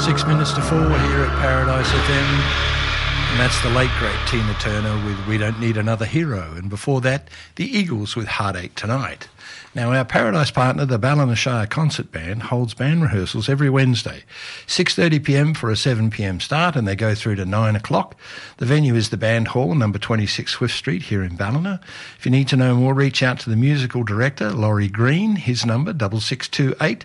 6 minutes to 4 here at Paradise FM. And that's the late, great Tina Turner with We Don't Need Another Hero. And before that, the Eagles with Heartache Tonight. Now, our Paradise partner, the Ballina Shire Concert Band, holds band rehearsals every Wednesday, 6:30pm for a 7pm start, and they go through to 9 o'clock. The venue is the Band Hall, number 26 Swift Street here in Ballina. If you need to know more, reach out to the musical director, Laurie Green. His number, 6628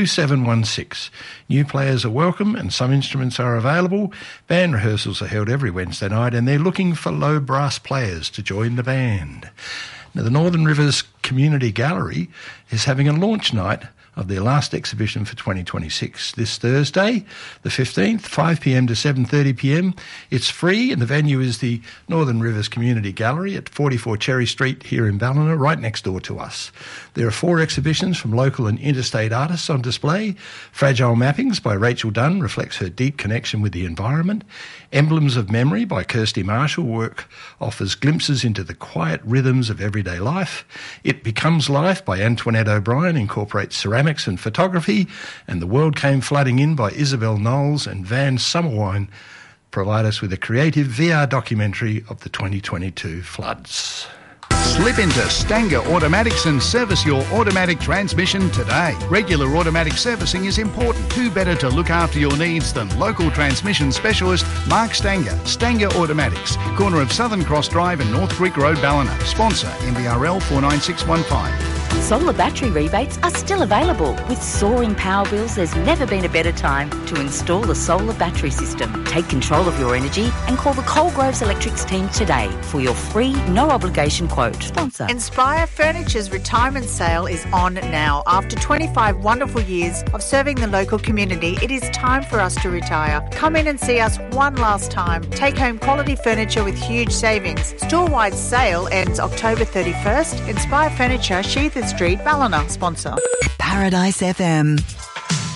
2716. New players are welcome and some instruments are available. Band rehearsals are held every Wednesday night and they're looking for low brass players to join the band. Now, the Northern Rivers Community Gallery is having a launch night of their last exhibition for 2026 this Thursday, the 15th, 5pm to 7:30pm. It's free and the venue is the Northern Rivers Community Gallery at 44 Cherry Street here in Ballina, right next door to us. There are 4 exhibitions from local and interstate artists on display. Fragile Mappings by Rachel Dunn reflects her deep connection with the environment. Emblems of Memory by Kirsty Marshall work offers glimpses into the quiet rhythms of everyday life. It Becomes Life by Antoinette O'Brien incorporates ceramics and photography. And The World Came Flooding In by Isabel Knowles and Van Summerwine provide us with a creative VR documentary of the 2022 floods. Slip into Stanger Automatics and service your automatic transmission today. Regular automatic servicing is important. Who better to look after your needs than local transmission specialist Mark Stanger. Stanger Automatics, corner of Southern Cross Drive and North Creek Road, Ballina. Sponsor MBRL 49615. Solar battery rebates are still available. With soaring power bills, there's never been a better time to install a solar battery system. Take control of your energy and call the Coalgroves Electrics team today for your free, no-obligation quote. Sponsor. Inspire Furniture's retirement sale is on now. After 25 wonderful years of serving the local community, it is time for us to retire. Come in and see us one last time. Take home quality furniture with huge savings. Store-wide sale ends October 31st. Inspire Furniture, Sheathers Street, Ballina. Sponsor. Paradise FM.